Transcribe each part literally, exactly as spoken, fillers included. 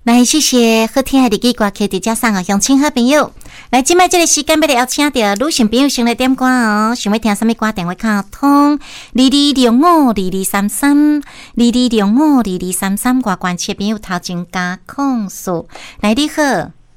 来，谢谢好听的日语歌曲伫遮送啊，乡亲好朋友。来，今摆这个时间要来邀请到女性朋友先来点歌哦，想要听什么歌？电话卡通二二六五二二三三二二六五二二三三，外关切朋友头前加控诉。来，你好，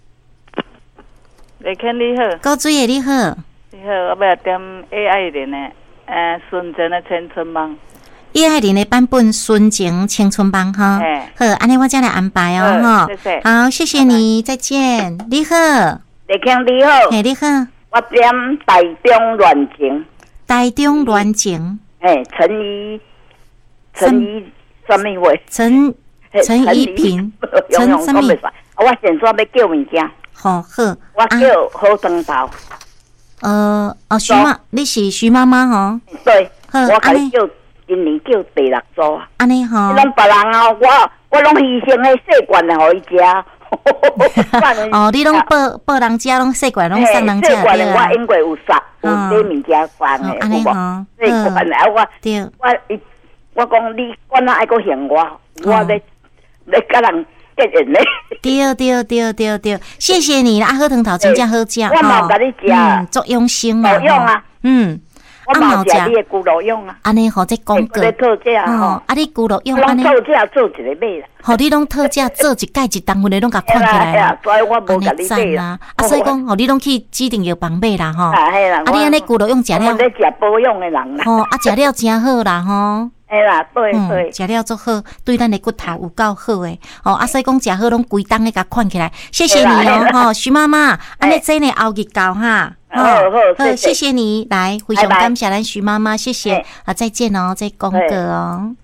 你看你好， 高水的你好， 你好，我要点 A I 的呢，呃，纯情的青春梦。 叶爱玲的版本《纯情青春帮》哈，好，安尼我再来安排哦哈，好，谢谢你，再见，你好， 你看你好， 嘿，你好， 我点台中恋情， 台中恋情， 哎，陈怡，陈怡什么话？ 陈陈怡平，陈什么？ 我现在要叫物件， 好好， 我叫好汤头。 呃，哦，徐妈，你是徐妈妈吼？ 对，我开始叫。今年叫第六组啊， 安尼吼， 拢别人啊，我我拢牺牲迄细罐的，互伊食。 哦，你拢报报人家拢细罐，拢送人家细罐的我因为有杀，有这物件放的， 有无？ 细罐的我，我我讲你管哪爱阁嫌我，我咧咧甲人结缘咧。 对对对对对，谢谢你啦，好汤头真正好食， 我嘛甲你食， 嗯，足用心啊， 用啊， 嗯。 我嘛食你的咕噜用啊， 安尼好在广告， 特价吼， 啊你咕噜用安尼， 特价做一个买啦， 好你拢特价做一盖一单份的拢甲看起来啦， 所以我无甲你买啦，啊所以讲，吼你拢去指定药房买啦吼， 啊嘿啦， 啊你安尼咕噜用食了， 我咧食保养的人啦， 吼啊食了真好啦吼。 哎啦，对对， 食了足好，对咱的骨头有够好诶。哦，啊，所以讲食好，拢规当咧甲款起来。谢谢你哦，吼，徐妈妈，安尼真诶后日到哈。 好好， 谢谢你，来，非常感谢咱徐妈妈，谢谢啊，再见哦，再讲个哦。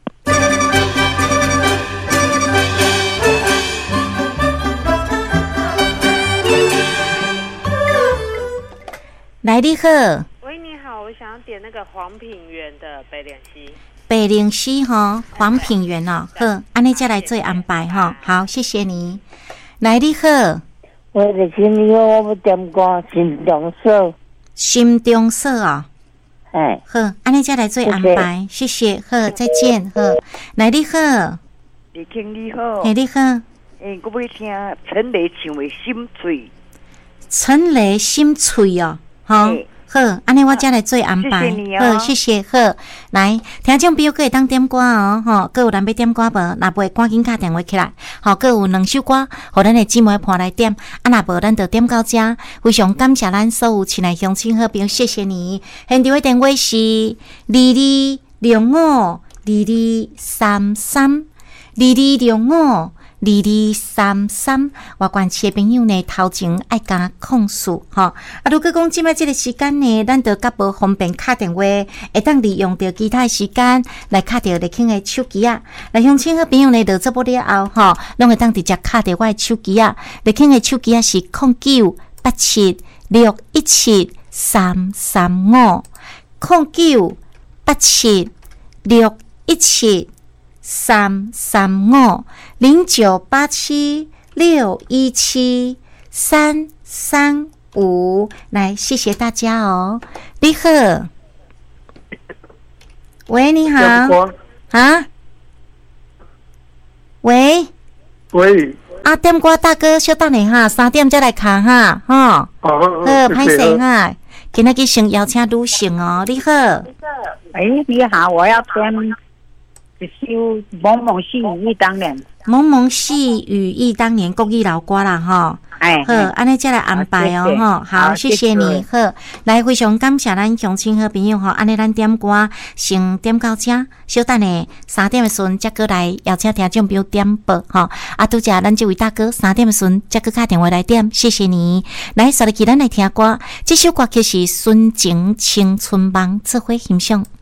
来，你好。 喂，你好，我想要点那个黄品源的北岭溪。 北岭溪哈，黄品源哦，好，安尼再来做安排哈。好，谢谢你。来，你好， 我是请你好，我要点歌心中锁。 心中锁哦， 哎， 好，安尼再来做安排，谢谢，好，再见，好。来，你好， 你听你好， 嘿，你好， 诶，我要听陈雷唱的《心碎》。 陈雷心碎哦，好。好，安尼我再来做安排。 谢谢你哦， 好，谢谢。好，来，听众朋友可以当点歌哦，吼，各有人要点歌无？若袂赶紧打电话起来。吼，各有两首歌，互咱的姊妹伴来点。啊，若无咱就点到遮。非常感谢咱所有亲爱乡亲好朋友，谢谢你。现场的电话是二二六五二二三三二二六五。二二三三，外关切朋友呢，头前爱加控诉吼。啊，如果讲即摆即个时间呢，咱就较无方便打电话，会当利用着其他的时间来打着立庆的手机啊。来乡亲好朋友呢，就做不了后吼，拢会当直接打着我的手机啊。立庆的手机啊是零九八七六一七三三五零九八七六一七。三三五零九八七六一七三三五，来，谢谢大家哦。你好，喂，你好，啊，喂， 喂， 啊，点歌大哥，稍等下哈，三点再来卡哈，哈，好，歹势哈，今仔日先邀请女性哦。你好， 哎，你好，我要点。一首蒙蒙细雨当年， 蒙蒙细雨忆当年，国语老歌啦哈。 哎， 好，安尼再来安排哦哈。好，谢谢你。好，来非常感谢咱乡亲好朋友哈。安尼咱点歌先点到这，稍等呢三点的时阵再过来邀请听众朋友点播哈。啊，拄则咱这位大哥三点的时阵再过打电话来点，谢谢你。来，刷入去咱来听歌，这首歌曲是《纯情青春梦》，智慧欣赏。